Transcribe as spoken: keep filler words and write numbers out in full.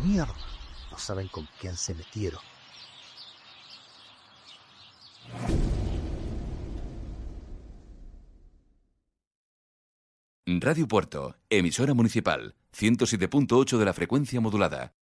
Mierda, no saben con quién se metieron. Radio Puerto, emisora municipal, ciento siete punto ocho de la frecuencia modulada.